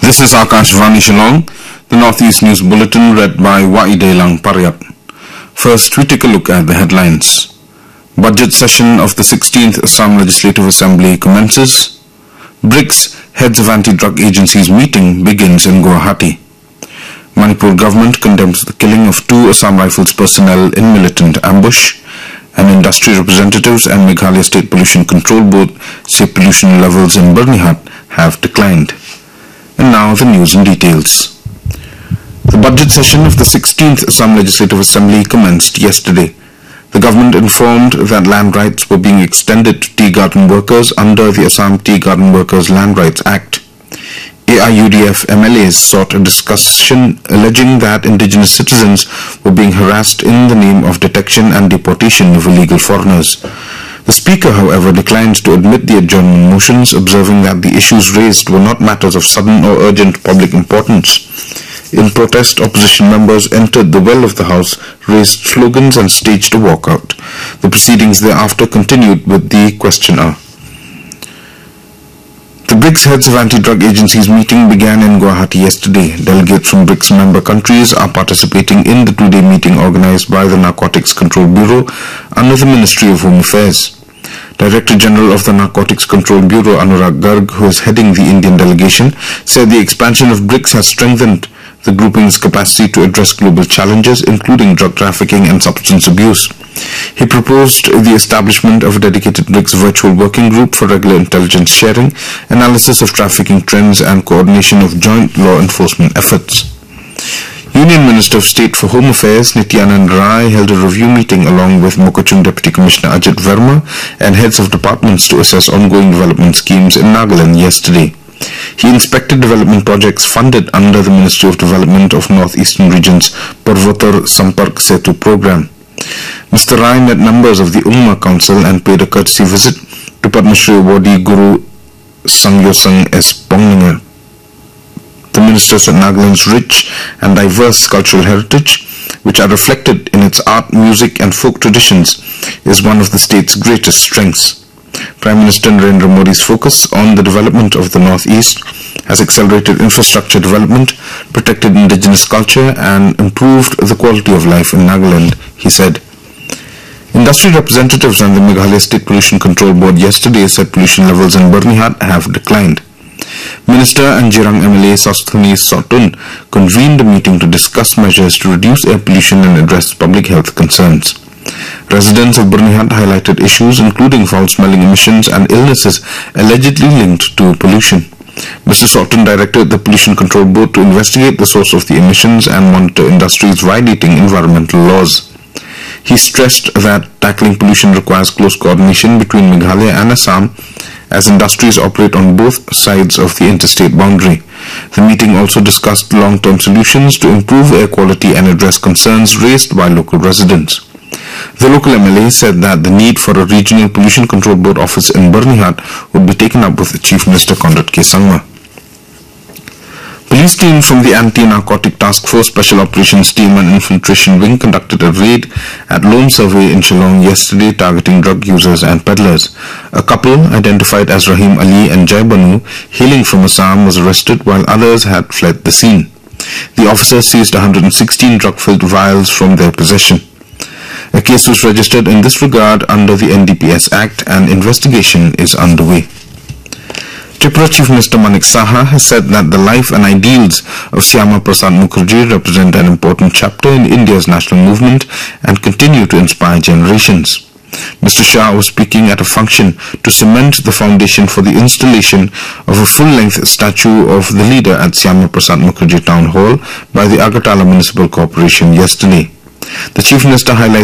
This is Akashvani Shillong, the Northeast News Bulletin read by Waidelang Paryat. First, we take a look at the headlines. Budget session of the 16th Assam Legislative Assembly commences. BRICS Heads of Anti-Drug Agencies meeting begins in Guwahati. Manipur government condemns the killing of 2 Assam Rifles personnel in militant ambush. And industry representatives and Meghalaya State Pollution Control Board say pollution levels in Barnihat have declined. And now the news in details. The budget session of the 16th Assam Legislative Assembly commenced yesterday. The government informed that land rights were being extended to tea garden workers under the Assam Tea Garden Workers Land Rights Act. AIUDF MLAs sought a discussion alleging that indigenous citizens were being harassed in the name of detection and deportation of illegal foreigners. The Speaker, however, declined to admit the adjournment motions, observing that the issues raised were not matters of sudden or urgent public importance. In protest, opposition members entered the well of the House, raised slogans and staged a walkout. The proceedings thereafter continued with the question hour. The BRICS Heads of Anti-Drug Agencies meeting began in Guwahati yesterday. Delegates from BRICS member countries are participating in the 2-day meeting organized by the Narcotics Control Bureau under the Ministry of Home Affairs. Director General of the Narcotics Control Bureau, Anurag Garg, who is heading the Indian delegation, said the expansion of BRICS has strengthened the grouping's capacity to address global challenges, including drug trafficking and substance abuse. He proposed the establishment of a dedicated BRICS virtual working group for regular intelligence sharing, analysis of trafficking trends, and coordination of joint law enforcement efforts. Union Minister of State for Home Affairs Nityanand Rai held a review meeting along with Mokokchung Deputy Commissioner Ajit Verma and heads of departments to assess ongoing development schemes in Nagaland yesterday. He inspected development projects funded under the Ministry of Development of Northeastern Region's Parvotar Sampark Setu program. Mr. Rai met members of the Umma Council and paid a courtesy visit to Padma Shri awardee Guru Sangyosang S. Pongninger. The minister said Nagaland's rich and diverse cultural heritage, which are reflected in its art, music and folk traditions, is one of the state's greatest strengths. Prime Minister Narendra Modi's focus on the development of the Northeast has accelerated infrastructure development, protected indigenous culture and improved the quality of life in Nagaland, he said. Industry representatives and the Meghalaya State Pollution Control Board yesterday said pollution levels in Barnihat have declined. Minister and Jirang MLA Sasthani Sotun convened a meeting to discuss measures to reduce air pollution and address public health concerns. Residents of Barnihat highlighted issues including foul-smelling emissions and illnesses allegedly linked to pollution. Mr. Sotun directed the Pollution Control Board to investigate the source of the emissions and monitor industries violating environmental laws. He stressed that tackling pollution requires close coordination between Meghalaya and Assam, as industries operate on both sides of the interstate boundary. The meeting also discussed long-term solutions to improve air quality and address concerns raised by local residents. The local MLA said that the need for a regional pollution control board office in Barnihat would be taken up with the Chief Minister Conrad K. Sangma. Police team from the Anti-Narcotic Task Force Special Operations Team and Infiltration Wing conducted a raid at Lone Survey in Shillong yesterday targeting drug users and peddlers. A couple, identified as Rahim Ali and Jai Banu, hailing from Assam, was arrested while others had fled the scene. The officers seized 116 drug-filled vials from their possession. A case was registered in this regard under the NDPS Act and investigation is underway. Tripura Chief Minister Manik Saha has said that the life and ideals of Syama Prasad Mukherjee represent an important chapter in India's national movement and continue to inspire generations. Mr. Shah was speaking at a function to cement the foundation for the installation of a full-length statue of the leader at Syama Prasad Mukherjee Town Hall by the Agartala Municipal Corporation yesterday. The Chief Minister highlighted